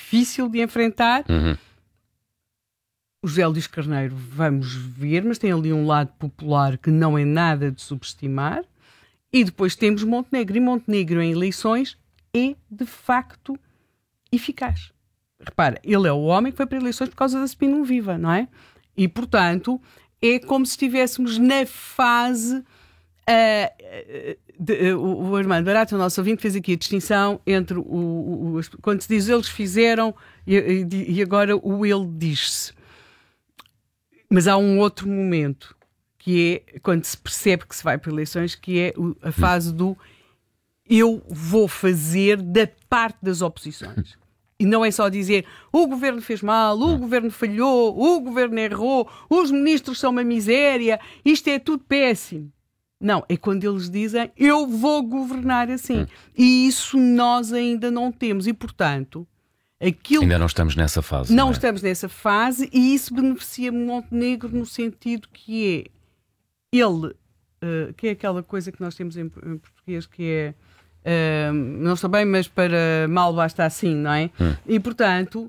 difícil de enfrentar. Uhum. O José Luís Carneiro, vamos ver, mas tem ali um lado popular que não é nada de subestimar. E depois temos Montenegro. E Montenegro em eleições é, de facto, eficaz. Repara, ele é o homem que foi para eleições por causa da Spin Viva, não é? E, portanto, é como se estivéssemos na fase... o Armando Barato, o nosso ouvinte, fez aqui a distinção entre quando se diz eles fizeram e agora o ele diz-se. Mas há um outro momento, que é quando se percebe que se vai para eleições, que é a fase do eu vou fazer da parte das oposições. E não é só dizer o governo fez mal, o governo falhou, o governo errou, os ministros são uma miséria, isto é tudo péssimo. Não, é quando eles dizem eu vou governar assim. E isso nós ainda não temos. E, portanto, ainda não estamos nessa fase. Não estamos nessa fase, e isso beneficia Montenegro no sentido que é ele, que é aquela coisa que nós temos em português, que é não estou bem, mas para mal basta assim, não é? E, portanto,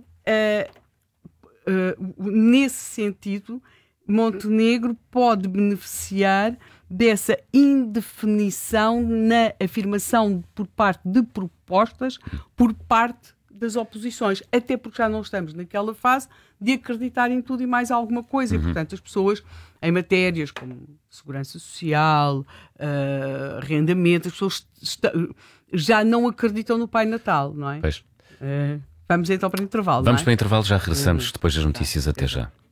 nesse sentido, Montenegro pode beneficiar dessa indefinição na afirmação por parte de propostas por parte das oposições, até porque já não estamos naquela fase de acreditar em tudo e mais alguma coisa. E, portanto, as pessoas, em matérias como segurança social, arrendamento, as pessoas já não acreditam no Pai Natal, não é? Pois. Vamos então para o intervalo. Vamos não é? para o intervalo, já regressamos depois das notícias. Até já.